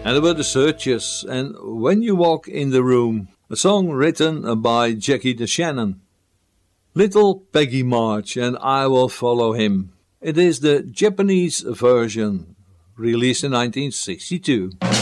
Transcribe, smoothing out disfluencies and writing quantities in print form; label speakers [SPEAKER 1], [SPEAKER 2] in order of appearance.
[SPEAKER 1] And there were the Searchers and When You Walk in the Room, a song written by Jackie DeShannon. Little Peggy March and I Will Follow Him. It is the Japanese version, released in 1962.